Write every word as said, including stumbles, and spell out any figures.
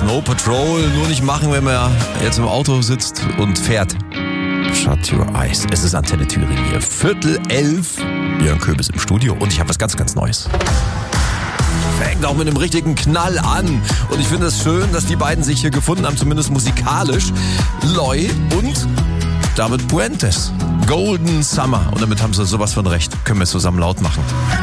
Snow Patrol nur nicht machen, wenn man jetzt im Auto sitzt und fährt. Shut your eyes. Es ist Antenne Thüringen hier. Viertel elf. Björn Köbis im Studio und ich habe was ganz, ganz Neues. Fängt auch mit einem richtigen Knall an. Und ich finde es schön, dass die beiden sich hier gefunden haben, zumindest musikalisch. Loy und David Puentes. Golden Summer. Und damit haben sie sowas von recht. Können wir zusammen laut machen.